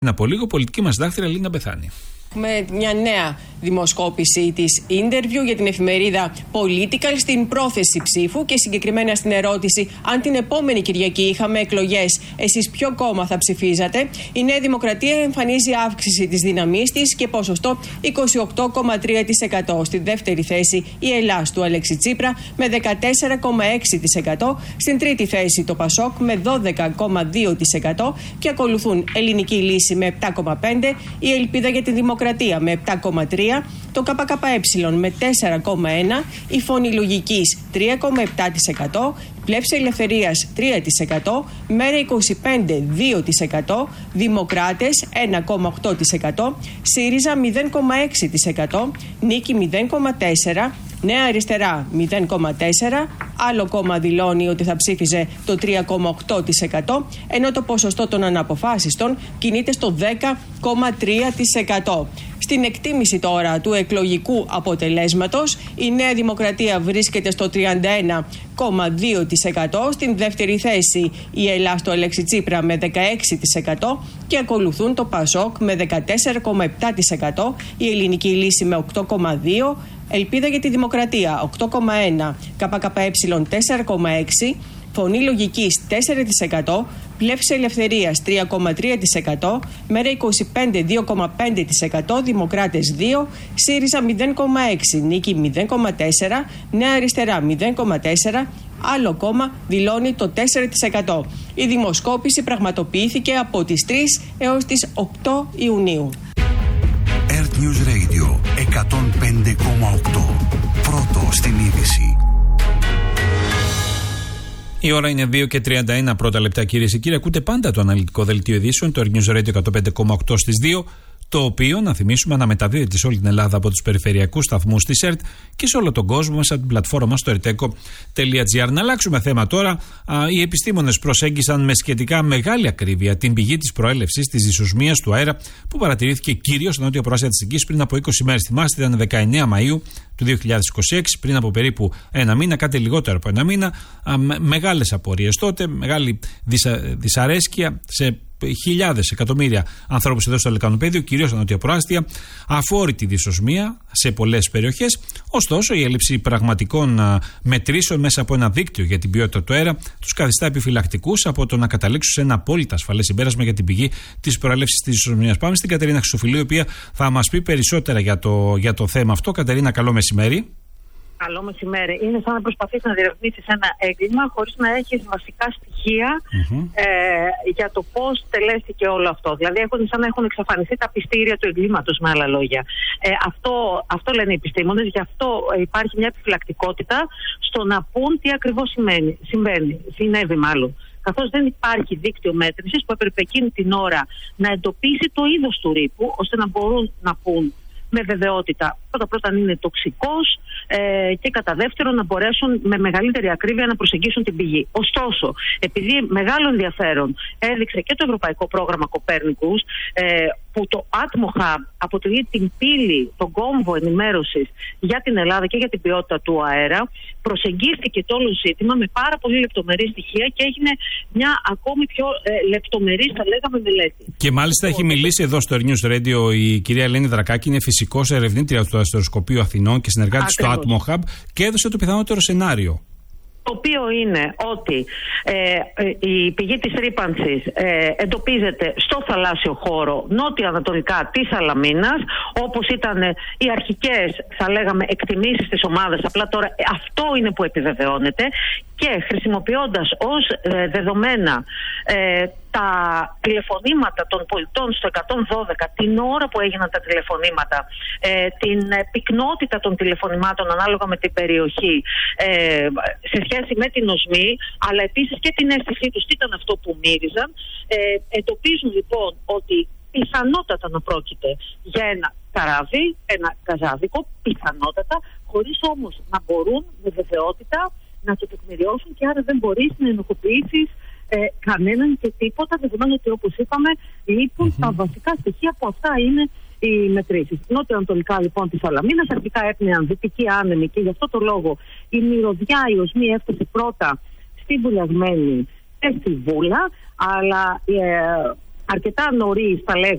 Από λίγο πολιτική μας δάχτυλα λέει να πεθάνει. Με μια νέα δημοσκόπηση της Interview για την εφημερίδα Political στην πρόθεση ψήφου και συγκεκριμένα στην ερώτηση αν την επόμενη Κυριακή είχαμε εκλογές, εσείς ποιο κόμμα θα ψηφίζατε. Η Νέα Δημοκρατία εμφανίζει αύξηση της δύναμής της και ποσοστό 28,3%. Στη δεύτερη θέση η Ελλάς του Αλέξη Τσίπρα με 14,6%. Στην τρίτη θέση το Πασόκ με 12,2% και ακολουθούν Ελληνική Λύση με 7,5%, η Ελπίδα για τη Δημοκρατία με 7,3%, το ΚΚΕ με 4,1%, η Φωνή Λογικής 3,7%, Πλεύση Ελευθερίας 3%, Μέρα 25 2%, Δημοκράτες 1,8%, ΣΥΡΙΖΑ 0,6%, Νίκη 0,4%, Νέα Αριστερά 0,4%, άλλο κόμμα δηλώνει ότι θα ψήφιζε το 3,8%, ενώ το ποσοστό των αναποφάσιστων κινείται στο 10,3%. Στην εκτίμηση τώρα του εκλογικού αποτελέσματος, η Νέα Δημοκρατία βρίσκεται στο 31,2%, στην δεύτερη θέση η Ελλάς του Αλέξη Τσίπρα με 16% και ακολουθούν το Πασόκ με 14,7%, η Ελληνική Λύση με 8,2%, Ελπίδα για τη Δημοκρατία 8,1%, ΚΚΕ 4,6%, Φωνή Λογικής 4%, Πλεύση Ελευθερίας 3,3%, Μέρα 25 2,5%, Δημοκράτες 2%, ΣΥΡΙΖΑ 0,6%, Νίκη 0,4%, Νέα Αριστερά 0,4%, άλλο κόμμα δηλώνει το 4%. Η δημοσκόπηση πραγματοποιήθηκε από τις 3 έως τις 8 Ιουνίου. Earth News Radio 105,8. Πρώτο στην είδηση. Η ώρα είναι 2 και 31 πρώτα λεπτά, κυρίες και κύριοι. Ακούτε πάντα το αναλυτικό δελτίο ειδήσεων, το Earth News Radio 105,8 στις 2. Το οποίο, να θυμίσουμε, αναμεταδίδεται σε όλη την Ελλάδα από τους περιφερειακούς σταθμούς της ΕΡΤ και σε όλο τον κόσμο μέσα από την πλατφόρμα στο erteco.gr. Να αλλάξουμε θέμα τώρα. Οι επιστήμονες προσέγγισαν με σχετικά μεγάλη ακρίβεια την πηγή της προέλευσης της δυσοσμίας του αέρα που παρατηρήθηκε κυρίως στην νότια προάστια της Αττικής πριν από 20 μέρες. Θυμάστε, ήταν 19 Μαΐου του 2026, πριν από περίπου ένα μήνα, κάτι λιγότερο από ένα μήνα. Μεγάλες απορίες τότε, μεγάλη δυσαρέσκεια σε χιλιάδες, εκατομμύρια ανθρώπους εδώ στο Λεκανοπέδιο, κυρίως στα νότια προάστια, αφόρητη δυσοσμία σε πολλές περιοχές. Ωστόσο, η έλλειψη πραγματικών μετρήσεων μέσα από ένα δίκτυο για την ποιότητα του αέρα τους καθιστά επιφυλακτικούς από το να καταλήξουν σε ένα απόλυτα ασφαλές συμπέρασμα για την πηγή της προέλευσης της δυσοσμίας. Πάμε στην Κατερίνα Χρυσοφυλίου, η οποία θα μας πει περισσότερα για το θέμα αυτό. Κατερίνα, καλό μεσημέρι. Καλό μεσημέρι. Είναι σαν να προσπαθείς να διερευνήσεις ένα έγκλημα χωρίς να έχεις βασικά στοιχεία για το πώς τελέστηκε όλο αυτό. Δηλαδή, σαν να έχουν εξαφανιστεί τα πιστήρια του εγκλήματος, με άλλα λόγια. Αυτό λένε οι επιστήμονες, γι' αυτό υπάρχει μια επιφυλακτικότητα στο να πούν τι ακριβώς συνέβη μάλλον. Καθώς δεν υπάρχει δίκτυο μέτρησης που έπρεπε εκείνη την ώρα να εντοπίσει το είδος του ρήπου, ώστε να μπορούν να πούν με βεβαιότητα πρώτα αν είναι τοξικός και κατά δεύτερον να μπορέσουν με μεγαλύτερη ακρίβεια να προσεγγίσουν την πηγή. Ωστόσο, επειδή μεγάλο ενδιαφέρον έδειξε και το Ευρωπαϊκό Πρόγραμμα Κοπέρνικους, που το ATMOHub αποτελεί την πύλη, τον κόμβο ενημέρωσης για την Ελλάδα και για την ποιότητα του αέρα, προσεγγίστηκε το όλο ζήτημα με πάρα πολύ λεπτομερή στοιχεία και έγινε μια ακόμη πιο λεπτομερή, θα λέγαμε, μελέτη. Και μάλιστα έχει μιλήσει εδώ στο News Radio η κυρία Ελένη Δρακάκη, είναι φυσικός ερευνήτρια του Αστεροσκοπείου Αθηνών και συνεργάτης του ATMOHub και έδωσε το πιθανότερο σενάριο. Το οποίο είναι ότι η πηγή της ρύπανσης εντοπίζεται στο θαλάσσιο χώρο νότια-ανατολικά της Σαλαμίνας, όπως ήταν οι αρχικές, θα λέγαμε, εκτιμήσεις της ομάδας. Απλά τώρα αυτό είναι που επιβεβαιώνεται και χρησιμοποιώντας ως δεδομένα τα τηλεφωνήματα των πολιτών στο 112 την ώρα που έγιναν τα τηλεφωνήματα, την πυκνότητα των τηλεφωνημάτων ανάλογα με την περιοχή σε σχέση με την οσμή, αλλά επίσης και την αίσθησή τους τι ήταν αυτό που μύριζαν, εντοπίζουν λοιπόν ότι πιθανότατα να πρόκειται για ένα καράβι, ένα καζάδικο, πιθανότατα, χωρίς όμως να μπορούν με βεβαιότητα να το τεκμηριώσουν και άρα δεν μπορείς να ενοχοποιήσεις κανέναν και τίποτα, δεδομένου ότι, όπως είπαμε, λείπουν τα βασικά στοιχεία που αυτά είναι οι μετρήσεις. Νότιο-ανατολικά λοιπόν της Σαλαμίνας αρχικά έπνεαν δυτικοί άνεμοι και γι' αυτό το λόγο η μυρωδιά, η οσμή έφτασε πρώτα στη Βουλιαγμένη και στη Βούλα, αλλά αρκετά νωρίς, θα λέγαμε,